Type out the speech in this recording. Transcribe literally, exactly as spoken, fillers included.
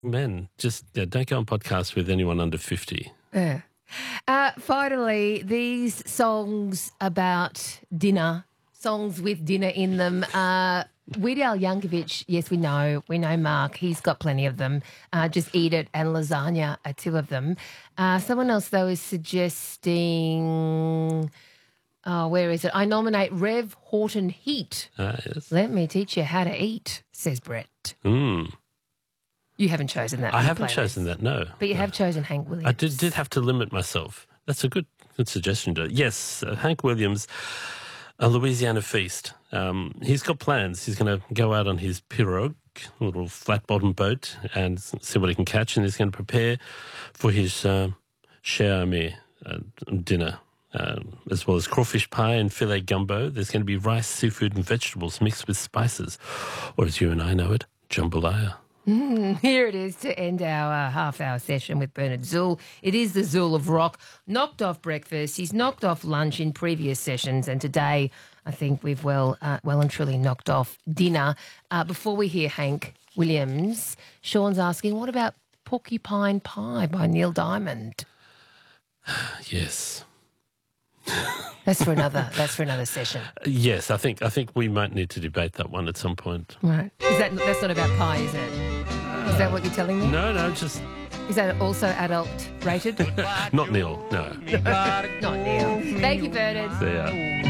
Men, just yeah, don't go on podcasts with anyone under fifty. Yeah. Uh, finally, these songs about dinner, songs with dinner in them. Uh, Weird Al Yankovic, yes, we know. We know Mark. He's got plenty of them. Uh, Just Eat It and Lasagna are two of them. Uh, someone else, though, is suggesting... Oh, where is it? I nominate Rev Horton Heat. Ah, yes. Let me teach you how to eat, says Brett. Mm. You haven't chosen that. I for haven't playlist. chosen that, no. But you no. have chosen Hank Williams. I did, did have to limit myself. That's a good good suggestion. To, yes, uh, Hank Williams, a Louisiana feast. Um, he's got plans. He's going to go out on his pirogue, a little flat-bottom boat, and see what he can catch, and he's going to prepare for his uh, cher ami uh, dinner. Um, as well as crawfish pie and filet gumbo. There's going to be rice, seafood and vegetables mixed with spices, or as you and I know it, jambalaya. Mm, here it is to end our uh, half-hour session with Bernard Zool. It is the Zool of rock. Knocked off breakfast. He's knocked off lunch in previous sessions, and today I think we've well, uh, well and truly knocked off dinner. Uh, before we hear Hank Williams, Sean's asking, what about Porcupine Pie by Neil Diamond? Yes. That's for another. That's for another session. Yes, I think I think we might need to debate that one at some point. Right? Is that that's not about pie, is it? Is that what you're telling me? No, no, just Is that also adult rated? not Neil. No. Not Neil. Thank you, Bernard. See ya.